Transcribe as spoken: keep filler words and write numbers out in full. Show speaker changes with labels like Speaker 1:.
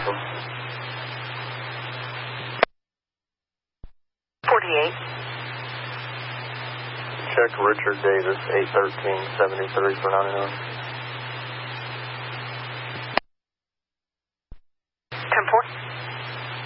Speaker 1: vehicle.
Speaker 2: forty-eight.
Speaker 1: Check Richard Davis, eight thirteen seventy-three for ninety-nine.